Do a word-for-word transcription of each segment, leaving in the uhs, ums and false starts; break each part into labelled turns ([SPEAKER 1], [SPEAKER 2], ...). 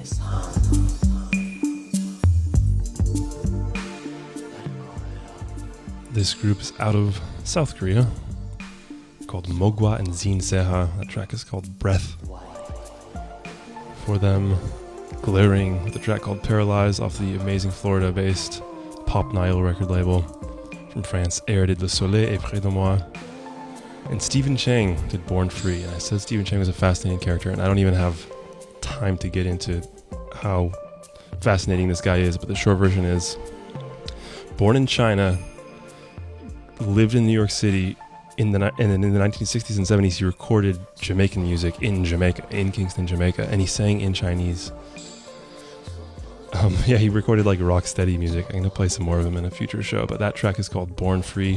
[SPEAKER 1] This group is out of South Korea, called Mogwa and Zin Seha. That track is called Breath. For them, Glaring with a track called Paralyze off the amazing Florida-based Pop Nile record label. From France, Air did Le Soleil est près de moi. And Stephen Chang did Born Free. And I said Stephen Chang was a fascinating character, and I don't even have time to get into how fascinating this guy is, but the short version is, born in China, lived in New York City, in the and in the nineteen sixties and seventies he recorded Jamaican music in Jamaica, in Kingston, Jamaica, and he sang in Chinese. Um, yeah, he recorded like rock steady music. I'm gonna play some more of him in a future show, but that track is called Born Free.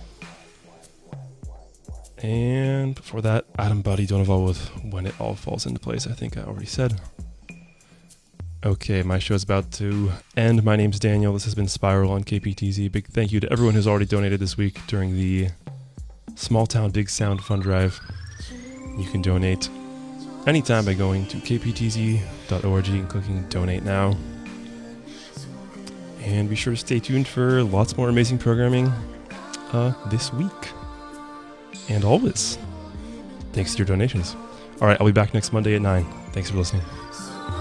[SPEAKER 1] And before that, Adam Buddy Donovan with When It All Falls Into Place. I think I already said. Okay, my show's about to end. My name's Daniel. This has been Spiral on K P T Z. Big thank you to everyone who's already donated this week during the Small Town Big Sound Fund Drive. You can donate anytime by going to k p t z dot org and clicking Donate Now. And be sure to stay tuned for lots more amazing programming uh, this week. And always. Thanks to your donations. Alright, I'll be back next Monday at nine. Thanks for listening.